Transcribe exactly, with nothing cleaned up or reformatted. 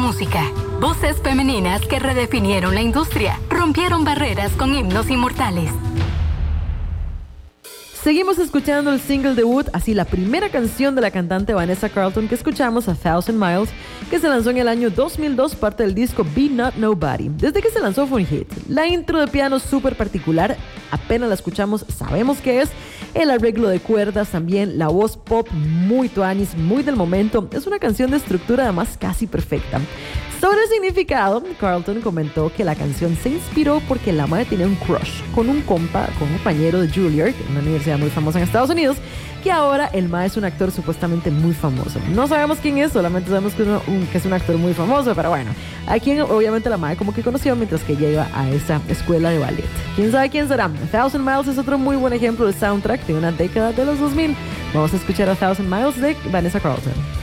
música. Voces femeninas que redefinieron la industria, rompieron barreras con himnos inmortales. Seguimos escuchando el single debut, así la primera canción de la cantante Vanessa Carlton que escuchamos, A Thousand Miles, que se lanzó en el año dos mil dos, parte del disco Be Not Nobody. Desde que se lanzó fue un hit. La intro de piano súper particular, apenas la escuchamos sabemos qué es. El arreglo de cuerdas también, la voz pop muy tuanis, muy del momento. Es una canción de estructura además casi perfecta. Sobre el significado, Carlton comentó que la canción se inspiró porque la madre tenía un crush con un compa, con un compañero de Juilliard, una universidad muy famosa en Estados Unidos, que ahora el ma es un actor supuestamente muy famoso. No sabemos quién es, solamente sabemos que, uno, un, que es un actor muy famoso, pero bueno, a quien obviamente la madre como que conoció mientras que ella iba a esa escuela de ballet. ¿Quién sabe quién será? A Thousand Miles es otro muy buen ejemplo de soundtrack de una década de los dos mil. Vamos a escuchar A Thousand Miles de Vanessa Carlton.